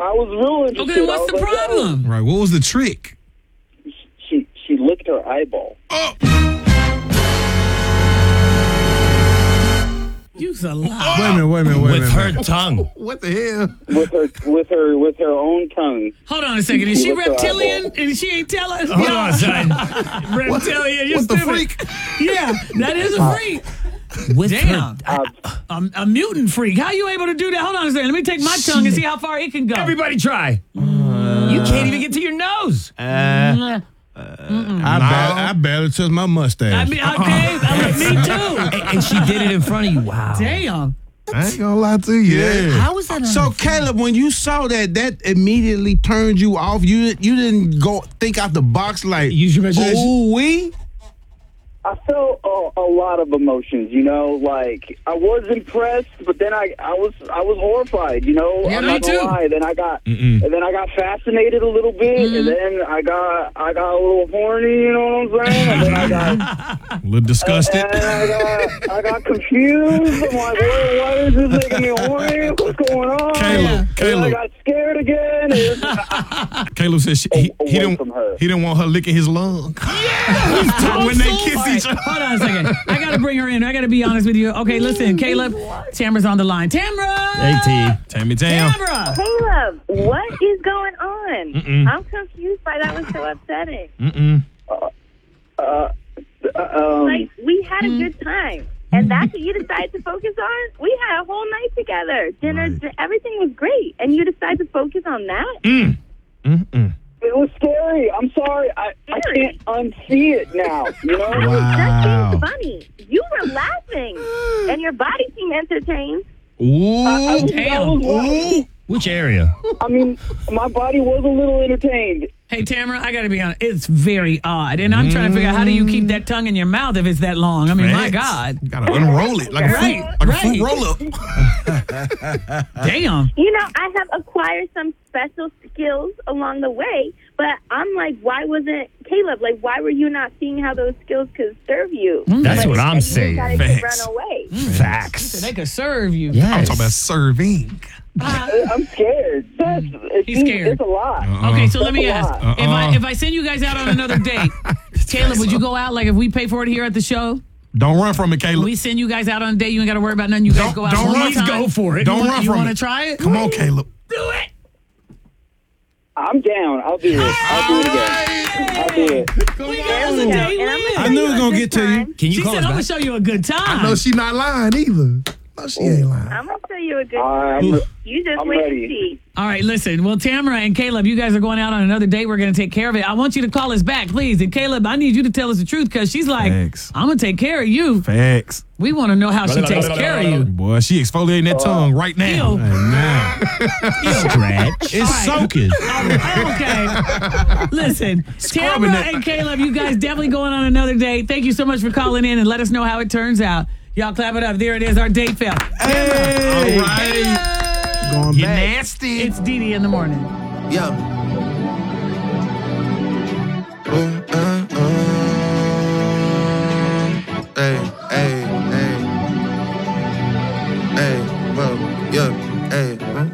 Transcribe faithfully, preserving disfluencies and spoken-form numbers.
I was real interested. Okay, what's the like, problem? Right. What was the trick? oh. She she licked her eyeball. Oh. You's a lie. Wait a minute, wait a minute, wait a minute. With her tongue. What the hell? With her with her with her own tongue. Hold on a second. Is she With her reptilian? eyeball. And she ain't tell us? Hold on, son. Reptilian. You're What's the stupid. freak? Yeah, that is a freak. With Damn. her. A, a mutant freak. How you able to do that? Hold on a second. Let me take my tongue and see how far it can go. Everybody try. You can't even get to your nose. Mm. I, barely, I barely touched my mustache. I mean, okay, I mean, me too. And, and she did it in front of you. Wow. Damn. I ain't gonna lie to you. Yeah. How was that? So Caleb, when you saw that, that immediately turned you off. You you didn't go think out the box like, Use your imagination. ooh wee. I felt a, a lot of emotions, you know, like I was impressed, but then I, I was I was horrified, you know. Yeah, I'm me not gonna too. lie. Then I got Mm-mm. and then I got fascinated a little bit, Mm-hmm. and then I got I got a little horny, you know what I'm saying? And then I got A little disgusted. and I got I got confused. I'm like, why, why is this making me horny? What's going on? Caleb, And then Caleb. I got scared again. And Caleb said she, he, Away he didn't from her. he didn't want her licking his lung. when they kiss All each right, other. hold on a second. I got to bring her in. I got to be honest with you. Okay, listen, Caleb. Tamara's on the line. Tamara! Hey, T. Tammy Tam. Tamara! Caleb, what is going on? Mm-mm. I'm confused by that. Was so upsetting. Mm-mm. uh, uh, um, Like, we had a good time. And that's what you decided to focus on? We had a whole night together. Dinner, Right. di- everything was great. And you decided to focus on that? Mm. Mm-mm. it was scary. I'm sorry. I, I can't unsee it now. You know. I was Wow. just being funny. You were laughing. And your body seemed entertained. Ooh. I, I was, I Damn. was Ooh. Which area? I mean, my body was a little entertained. Hey, Tamara, I got to be honest. It's very odd. And I'm trying to figure out how do you keep that tongue in your mouth if it's that long? I mean, my Facts. God. You gotta unroll it like a Right, fruit, like right. a fruit roll up. Damn. You know, I have acquired some special skills along the way, but I'm like, why wasn't Caleb? Like, why were you not seeing how those skills could serve you? That's Like, what I'm and you saying. decided to Facts. run away. Facts. They could serve you. Yes. I'm talking about serving. I'm scared. That's it's, He's scared. It's a lot. Uh-uh. Okay, so let me That's a ask. lot. If I Uh-uh. if I send you guys out on another date, Caleb, would you go out? Like if we pay for it here at the show? Don't run from it, Caleb. We send you guys out on a date, you ain't got to worry about nothing. You guys Don't- go out don't one more run. time. Go for it. Don't you wanna, run you from wanna it. try it? Come on, Caleb. Do it. I'm down. I'll do it. I'll do it again. I'll do it. We There got we a go. date And I'm win. gonna I show knew you it was a gonna good get to you. time. Can you She call said, us I'm going back? to show you a good time. I know she not lying either. No, she ain't lying. I'm gonna show you a good All right, time. I'm, re- You just I'm wait ready. and see. All right, listen. Well, Tamara and Caleb, you guys are going out on another date. We're going to take care of it. I want you to call us back, please. And Caleb, I need you to tell us the truth because she's like, Thanks. I'm going to take care of you. Facts. We want to know how she takes care of you. Boy, she exfoliating that tongue right now. Ew. Now. Stretch. It's soaking. Okay. Listen, Scrubbing Tamara it. and Caleb, you guys definitely going on another date. Thank you so much for calling in and let us know how it turns out. Y'all clap it up. There it is, our date fail. Hey. Tamara, All right. Caleb. Going Get back. nasty. It's Dee Dee in the morning. Yeah.